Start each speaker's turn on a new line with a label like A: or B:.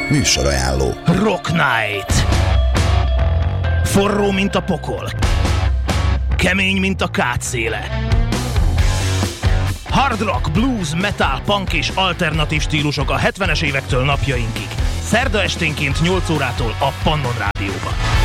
A: Műsorajánló.
B: Rock Night. Forró, mint a pokol. Kemény, mint a kátszéle. Hard rock, blues, metal, punk és alternatív stílusok a 70-es évektől napjainkig. Szerda esténként 8 órától a Pannon Rádióban.